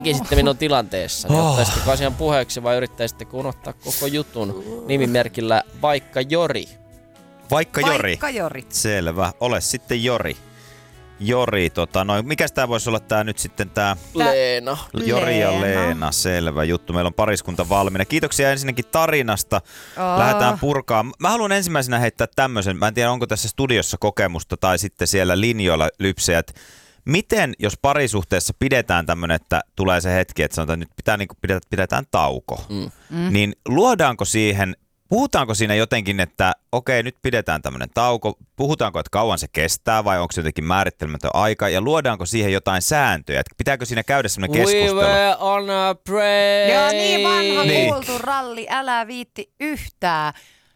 Sitten minun tilanteessa. Niin ottaisitteko asian puheeksi vai yrittäisittekö unohtaa koko jutun nimimerkillä Vaikka Jori? Vaikka Jori. Vaikka Jori. Selvä. Ole sitten Jori. Jori, mikäs tää voisi olla tää nyt sitten tää? Leena. Jori ja Leena, selvä juttu. Meillä on pariskunta valmiina. Kiitoksia ensinnäkin tarinasta. Lähdetään purkaan. Mä haluan ensimmäisenä heittää tämmöisen. Mä en tiedä, onko tässä studiossa kokemusta tai sitten siellä linjoilla lypsejät. Miten, jos parisuhteessa pidetään tämmöinen, että tulee se hetki, että sanotaan, että nyt pidetään tauko, niin luodaanko siihen, puhutaanko siinä jotenkin, että okei, nyt pidetään tämmöinen tauko, puhutaanko, että kauan se kestää vai onko se jotenkin määrittelemätön aika ja luodaanko siihen jotain sääntöjä, että pitääkö siinä käydä semmoinen keskustelu? We were on a break. Joo, niin vanha kuultu ralli, älä viitti yhtään.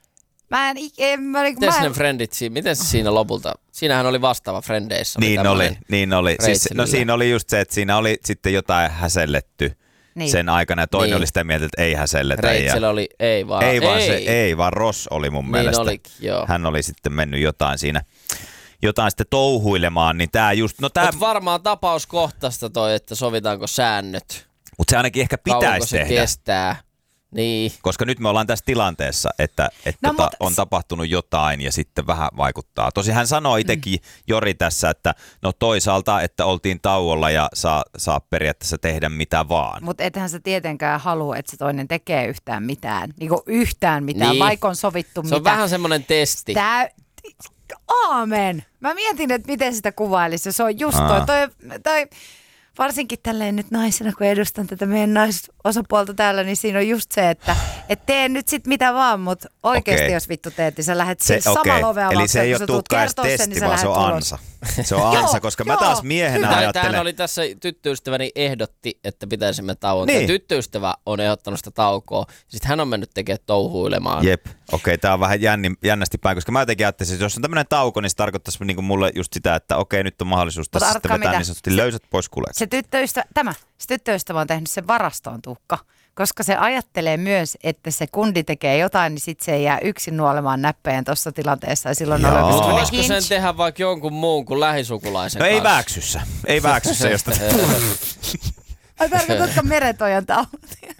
Miten se siinä lopulta? Siinähän oli vastaava Frendeissä. Niin oli. Siis, siinä oli just se, että siinä oli sitten jotain häselletty sen aikana ja toinen oli sitä mieltä, että ei häselletä. Reitsellä oli ei vaan Ross oli mun mielestä. Olikin, joo. Hän oli sitten mennyt jotain sitten touhuilemaan, niin tää just... Mut varmaan tapauskohtaista toi, että sovitaanko säännöt. Mutta se ainakin ehkä pitäisi tehdä. Se kestää. Niin. Koska nyt me ollaan tässä tilanteessa, että on tapahtunut jotain ja sitten vähän vaikuttaa. Tosi hän sanoo itsekin Jori tässä, että toisaalta, että oltiin tauolla ja saa periaatteessa tehdä mitä vaan. Mutta ethän sä tietenkään halua, että se toinen tekee yhtään mitään. Niinku yhtään mitään, niin. Vaikka on sovittu mitä. Se on vähän semmoinen testi. Aamen! Mä mietin, että miten sitä kuvailisi. Se on just toi varsinkin tälleen nyt naisena, kun edustan tätä meidän naisosapuolta täällä, niin siinä on just se, että tee nyt sit mitä vaan, mutta oikeasti jos vittu teet, niin sä lähdet siis samalla ovea eli se ei ole tukkaista testi, niin vaan se on ansa. Se on ansa, koska mä taas miehenä ajattelen. Tämähän oli tässä, tyttöystäväni ehdotti, että pitäisimme tauon. Niin. Tyttöystävä on ehdottanut sitä taukoa, sitten hän on mennyt tekemään touhuilemaan. Jep, tää on vähän jännästi päin, koska mä jotenkin ajattelin, että jos on tämmöinen tauko, niin se tarkoittaisi niinku mulle just sitä, että nyt on mahdollisuus tässä sitten vetää niin sanotusti löysät pois kuleet. Se tyttöystävä on tehnyt sen varastoon, Tuukka, koska se ajattelee myös, että se kundi tekee jotain, niin sitten se ei jää yksin nuolemaan näppejään tuossa tilanteessa. Ja silloin voisiko sen tehdä vaikka jonkun muun kuin lähisukulaisen kanssa? Ei vääksyssä, josta... Ai tarkoitatko meretojan tautia?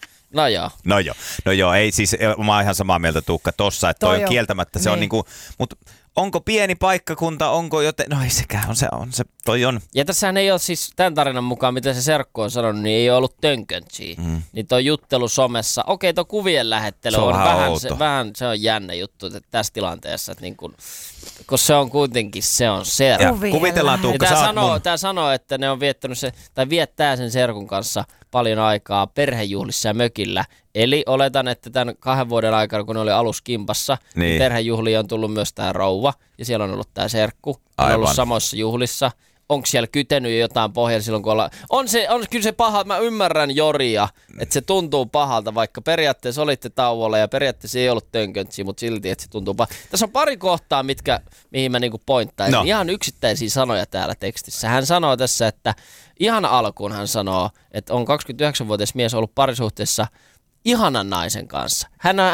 No joo, ei siis, mä oon ihan samaa mieltä Tuukka tossa, että toi on kieltämättä, se on niinku, mutta onko pieni paikkakunta, onko joten, no ei sekään, toi on. Ja tässähän ei ole siis tämän tarinan mukaan, mitä se serkku on sanonut, niin ei ole ollut tönköntsiä. Niin toi juttelu somessa, tuo kuvien lähettely on vähän se on jännä juttu tässä tilanteessa, että niin kun se on kuitenkin, se on serkku. Kuvitellaan Tuukka, Tää sanoo, että ne on viettää sen serkun kanssa paljon aikaa perhejuhlissa ja mökillä. Eli oletan, että tämän 2 vuoden aikana, kun ne oli aluskimpassa, niin perhejuhliin on tullut myös tämä rouva. Ja siellä on ollut tämä serkku. On ollut samoissa juhlissa. Onko siellä kytenyt jo jotain pohjalla silloin, kun ollaan... On kyllä se paha, mä ymmärrän Joria, että se tuntuu pahalta, vaikka periaatteessa olitte tauolla ja periaatteessa ei ollut tönköntsiä, mutta silti, että se tuntuu pahalta. Tässä on pari kohtaa, mihin mä niinku pointtaisin. Ihan yksittäisiä sanoja täällä tekstissä. Hän sanoo tässä, että ihan alkuun hän sanoo, että on 29-vuotias mies ollut parisuhteessa ihanan naisen kanssa.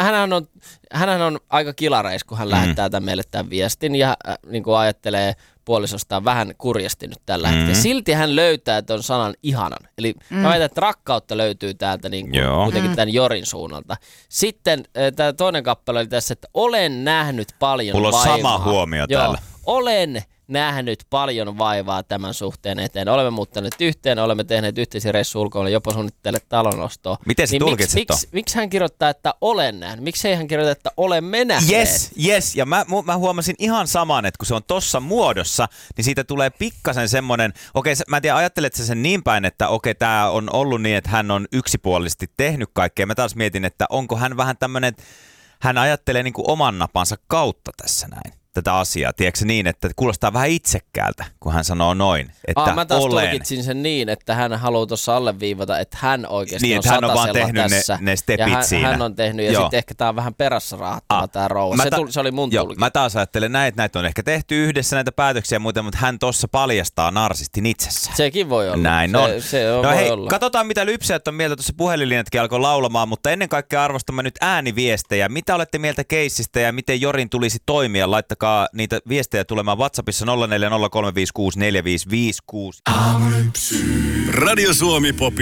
Hänhän on aika kilareis, kun hän lähettää meille tämän viestin ja niin kuin ajattelee puolisostaan vähän kurjasti nyt tällä hetkellä. Silti hän löytää ton sanan ihanan. Eli mä väitän, että rakkautta löytyy täältä niin kuin kuitenkin tämän Jorin suunnalta. Sitten tämä toinen kappale oli tässä, että olen nähnyt paljon vaivaa. Mulla on sama huomio täällä. Olen nähnyt paljon vaivaa tämän suhteen eteen. Olemme muuttaneet yhteen, olemme tehneet yhteisiä reissuja ulkoille, jopa suunnittelet talonostoa. Miten se tulkitset miksi hän kirjoittaa, että olen nähnyt? Miksi ei hän kirjoita, että olemme nähneet? Yes. Ja mä huomasin ihan saman, että kun se on tossa muodossa, niin siitä tulee pikkasen semmoinen, mä en tiedä, ajattelet sä sen niin päin, että tää on ollut niin, että hän on yksipuolisesti tehnyt kaikkea. Mä taas mietin, että onko hän vähän tämmönen, hän ajattelee niin kuin oman napansa kautta tässä näin. Tätä asiaa, tiedätkö niin, että kuulostaa vähän itsekkäältä, kun hän sanoo noin, että mä taas tulkitsin sen niin, että hän haluaa tuossa alleviivata, että hän oikeasti niin, on hän on vaan satasella tehnyt tässä. ne stepit siinä. Hän on tehnyt, ja sitten ehkä tää on vähän perässä raahattava tää rouva. Se oli mun tulkinta. Mä taas ajattelen näin, että näitä on ehkä tehty yhdessä näitä päätöksiä ja muuta, mutta hän tossa paljastaa narsistin itsessään. Sekin voi olla. Näin on. Voi olla. Katsotaan mitä lypsäjät on mieltä, tuossa puhelinlinjatkin alkoi laulamaan, mutta ennen kaikkea arvostamme nyt ääniviestejä. Mitä olette mieltä keissistä ja miten Jorin tulisi toimia? Laittakaa laittakaa niitä viestejä tulemaan WhatsAppissa 0403564556. Radio Suomi Pop.